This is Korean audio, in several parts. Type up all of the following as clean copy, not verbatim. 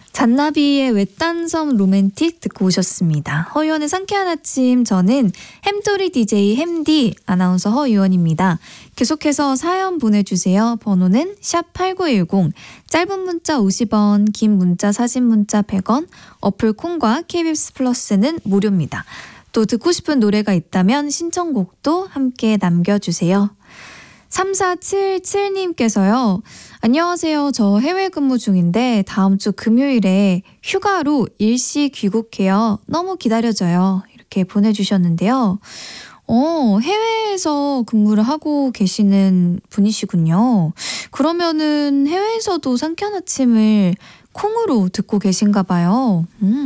잔나비의 외딴섬 로맨틱 듣고 오셨습니다. 허유원의 상쾌한 아침, 저는 햄토리 DJ 햄디 아나운서 허유원입니다. 계속해서 사연 보내주세요. 번호는 샵8910, 짧은 문자 50원, 긴 문자 사진 문자 100원, 어플 콩과 KBS 플러스는 무료입니다. 또 듣고 싶은 노래가 있다면 신청곡도 함께 남겨주세요. 3477님께서요. 안녕하세요. 저 해외 근무 중인데 다음 주 금요일에 휴가로 일시 귀국해요. 너무 기다려져요. 이렇게 보내주셨는데요. 해외에서 근무를 하고 계시는 분이시군요. 그러면은 해외에서도 상쾌한 아침을 콩으로 듣고 계신가 봐요.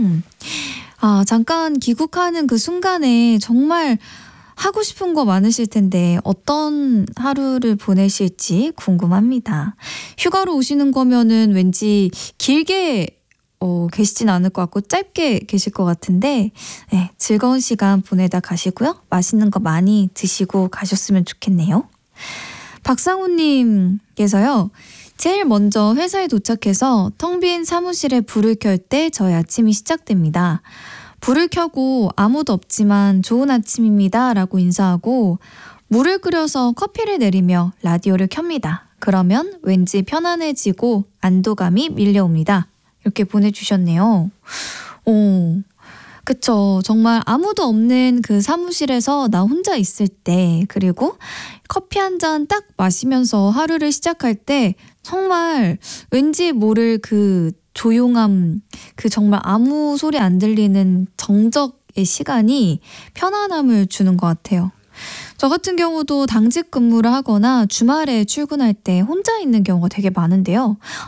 잠깐 귀국하는 그 순간에 정말 하고 싶은 거 많으실 텐데 어떤 하루를 보내실지 궁금합니다. 휴가로 오시는 거면은 왠지 길게 계시진 않을 것 같고 짧게 계실 것 같은데 즐거운 시간 보내다 가시고요. 맛있는 거 많이 드시고 가셨으면 좋겠네요. 박상우님께서요. 제일 먼저 회사에 도착해서 텅 빈 사무실에 불을 켤 때 저의 아침이 시작됩니다. 불을 켜고 아무도 없지만 좋은 아침입니다 라고 인사하고 물을 끓여서 커피를 내리며 라디오를 켭니다. 그러면 왠지 편안해지고 안도감이 밀려옵니다. 이렇게 보내주셨네요. 그쵸. 정말 아무도 없는 그 사무실에서 나 혼자 있을 때, 그리고 커피 한 잔 딱 마시면서 하루를 시작할 때 정말 왠지 모를 그 조용함, 그 정말 아무 소리 안 들리는 정적의 시간이 편안함을 주는 것 같아요. 저 같은 경우도 당직 근무를 하거나 주말에 출근할 때 혼자 있는 경우가 되게 많은데요.